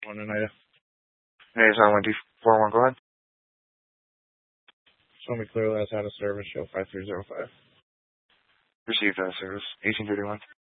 One Oneida. Hey, it's on 141, go ahead. Show me clearly that's out of service. Show 5305. Received that service. 1831.